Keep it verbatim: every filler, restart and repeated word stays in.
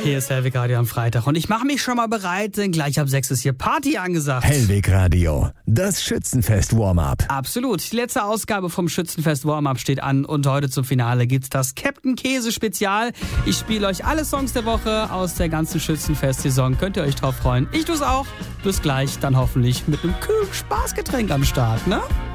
Hier ist Hellweg Radio am Freitag und ich mache mich schon mal bereit, denn gleich ab sechs ist hier Party angesagt. Hellweg Radio, das Schützenfest Warm-Up. Absolut, die letzte Ausgabe vom Schützenfest Warm-Up steht an und heute zum Finale gibt's das Captain Käse Spezial. Ich spiele euch alle Songs der Woche aus der ganzen Schützenfest-Saison, könnt ihr euch drauf freuen. Ich tu's auch. Bis gleich, dann hoffentlich mit einem kühlen Spaßgetränk am Start, ne?